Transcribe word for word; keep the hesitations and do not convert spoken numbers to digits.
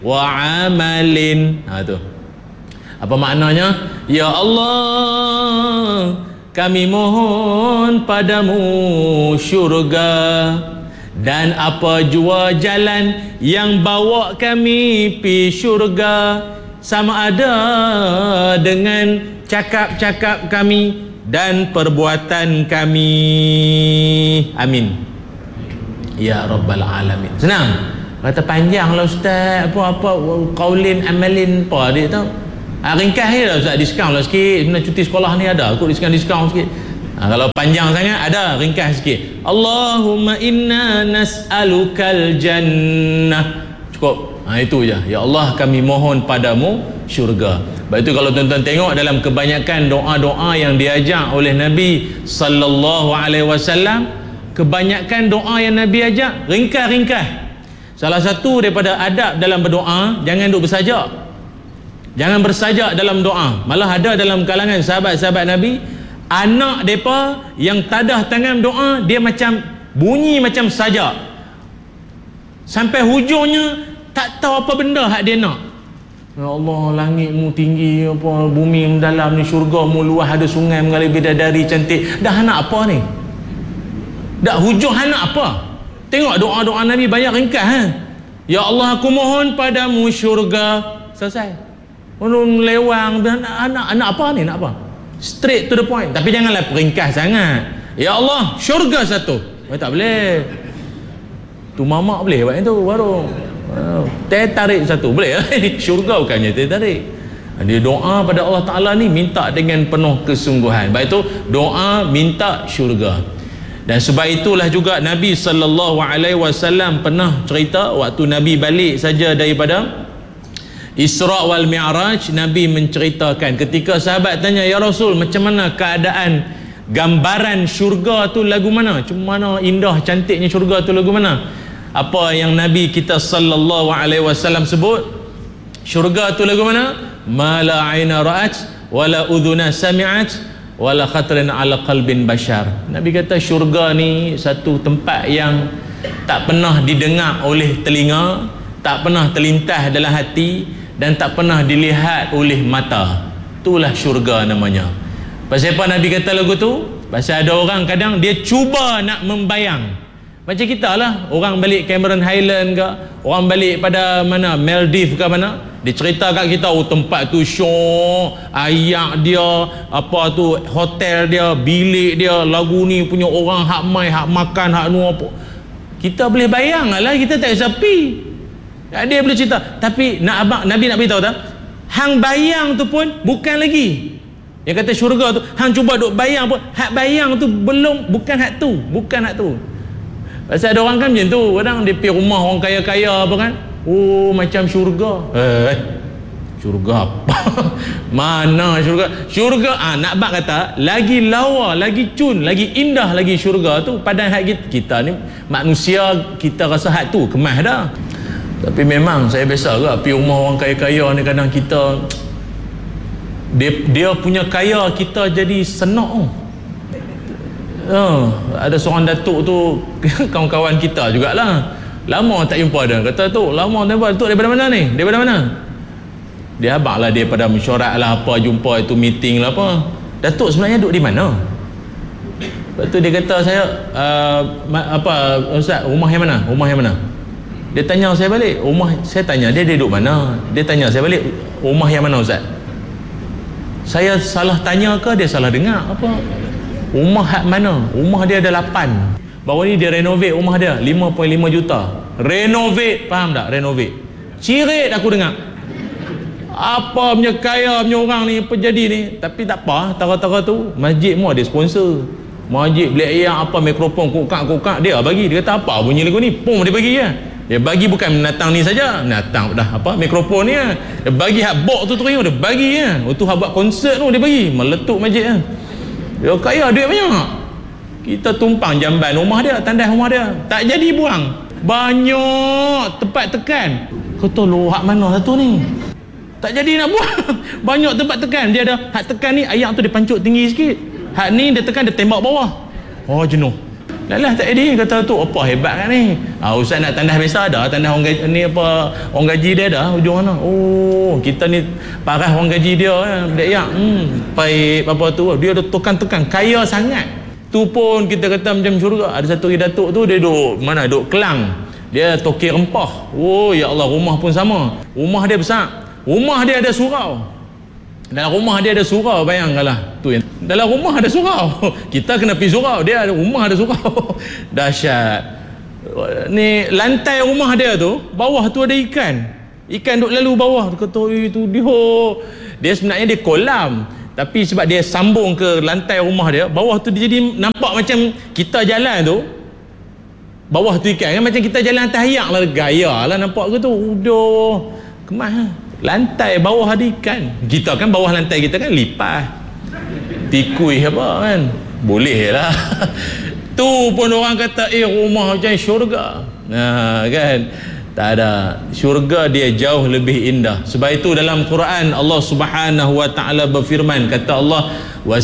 wa amalin. Ha tu. Apa maknanya? Ya Allah, kami mohon padamu syurga dan apa jua jalan yang bawa kami pi syurga, sama ada dengan cakap-cakap kami dan perbuatan kami. Amin ya rabbal alamin. Senang. Kata panjang lah ustaz, apa-apa qaulin amalin apa dia tahu. Ha, ringkas je lah ustaz, diskaun lah sikit. Sebenarnya cuti sekolah ni ada kot diskaun-diskaun sikit. Ha, kalau panjang sangat ada ringkas sikit. Allahumma inna nas'alukal jannah. Cukup. Ha, itu je. Ya Allah, kami mohon padamu syurga. Sebab itu kalau tuan-tuan tengok dalam kebanyakan doa-doa yang diajak oleh Nabi sallallahu alaihi wasallam, kebanyakan doa yang Nabi ajak ringkas-ringkas. Salah satu daripada adab dalam berdoa, jangan duduk bersajak. Jangan bersajak dalam doa. Malah ada dalam kalangan sahabat-sahabat Nabi, anak mereka yang tadah tangan doa, dia macam bunyi macam sajak. Sampai hujungnya tak tahu apa benda hak dia nak. Ya Allah, langitmu tinggi, apa bumi mendalam ni, syurgamu luas, ada sungai mengalir bidadari cantik. Dah nak apa ni? Dah hujung nak apa? Tengok doa-doa Nabi banyak ringkas. Ha? Ya Allah, aku mohon padamu syurga. Selesai. Orang lewang, anak anak apa ni, nak apa? Straight to the point. Tapi janganlah peringkas sangat. Ya Allah, syurga satu. Oh, tak boleh. Tu mamak boleh buat itu baru. Oh, teh tarik satu boleh. Syurga bukannya teh tarik. Dia doa pada Allah Ta'ala ni minta dengan penuh kesungguhan. Baik itu doa minta syurga. Dan sebab itulah juga Nabi sallallahu alaihi wasallam pernah cerita waktu Nabi balik saja daripada Isra wal Mi'raj, Nabi menceritakan ketika sahabat tanya, ya Rasul, macam mana keadaan gambaran syurga tu lagu mana? Macam mana indah cantiknya syurga tu lagu mana? Apa yang Nabi kita sallallahu alaihi wasallam sebut? Syurga tu lagu mana? Ma la aina ra'at wala udhuna sami'at wala khatrin ala qalbin bashar. Nabi kata syurga ni satu tempat yang tak pernah didengar oleh telinga, tak pernah terlintas dalam hati, dan tak pernah dilihat oleh mata. Itulah syurga namanya. Pasal apa Nabi kata lagu tu? Pasal ada orang kadang dia cuba nak membayang. Macam kita lah, orang balik Cameron Highland ke, orang balik pada mana, Maldives ke mana, dia cerita kat kita, oh tempat tu syok, ayak dia, apa tu, hotel dia, bilik dia, lagu ni punya orang hak mai, hak makan, hak nu apa. Kita boleh bayang lah, kita tak sepi. Dia boleh cerita. Tapi nak abang, Nabi nak beritahu tak, hang bayang tu pun bukan lagi. Yang kata syurga tu, hang cuba duk bayang pun, hak bayang tu belum, bukan hak tu, bukan hak tu. Pasal ada orang kan macam tu, kadang dia pergi rumah orang kaya-kaya apa kan, oh macam syurga. Eh, syurga apa? Mana syurga? Syurga, ah nak abang kata, lagi lawa, lagi cun, lagi indah lagi syurga tu. Padahal hak kita, kita ni manusia, kita rasa hak tu kemas dah. Tapi memang saya biasa ke pergi rumah orang kaya-kaya ni, kadang kita dia, dia punya kaya kita jadi senak. Oh, ada seorang datuk tu kawan-kawan kita jugalah, lama tak jumpa dia. Kata tu, lama tak jumpa, datuk daripada mana ni? Daripada mana? Dia abang lah, dia pada mesyuarat lah apa, jumpa itu meeting lah apa. Datuk sebenarnya duduk di mana? Lepas tu dia kata saya, uh, apa Ustaz, rumah yang mana? Rumah yang mana? Dia tanya saya balik, rumah, saya tanya dia, dia duduk mana? Dia tanya saya balik, rumah yang mana Ustaz? Saya salah tanya ke dia salah dengar apa? Rumah hak mana? Rumah dia ada lapan. Baru ni dia renovate rumah dia lima perpuluhan lima juta. Renovate, faham tak? Renovate. Cirit aku dengar. Apa punya kaya punya orang ni, apa jadi ni? Tapi tak apa, tara-tara tu masjid mu ada sponsor. Masjid beli ayam apa, mikrofon kokak-kokak dia bagi. Dia kata apa bunyi lagu ni? Pum dia bagi ya. Dia bagi bukan menatang ni saja, menatang dah apa mikrofon ni ya. Dia bagi hak box tu terus dia bagi ya. Untuk hak buat konsert tu dia bagi, meletup masjid ya. Dia kaya duit banyak. Kita tumpang jamban rumah dia, tandas rumah dia, tak jadi buang. Banyak tempat tekan. Kata lu hak mana satu ni? Tak jadi nak buang. Banyak tempat tekan. Dia ada hak tekan ni, ayam tu dia pancut tinggi sikit. Hak ni dia tekan, dia tembak bawah. Oh jenuh. Lalah tak ada. Kata tu apa hebat kan ni. Ah, ustaz nak tandas biasa ada, tandas orang gaji ni apa, orang gaji dia dah hujung mana. Oh, kita ni parah orang gaji dia kan. Budak yak. Hmm, pai apa tu dia dah tukang-tukang kaya sangat. Tu pun kita kata macam syurga. Ada satu datuk tu dia duduk mana? Duduk Kelang. Dia tokek rempah. Oh ya Allah, rumah pun sama. Rumah dia besar. Rumah dia ada surau. Dalam rumah dia ada surau, bayangkanlah tu yang dalam rumah ada surau. Kita kena pergi surau, dia ada rumah ada surau. Dahsyat. Ni lantai rumah dia tu, bawah tu ada ikan. Ikan duk lalu bawah. Dia kata itu dia. Dia sebenarnya dia kolam, tapi sebab dia sambung ke lantai rumah dia, bawah tu dia jadi nampak macam kita jalan tu. Bawah tu ikan kan macam kita jalan atas ayak lah, gaya lah nampak ke tu. Udah kemas lah. Lantai bawah ada ikan. Kita kan bawah lantai kita kan lipas, tikui apa kan, boleh lah. Tu pun orang kata eh rumah macam syurga. Nah kan, tak ada. Syurga dia jauh lebih indah. Sebab itu dalam Quran Allah Subhanahu wa taala berfirman, kata Allah,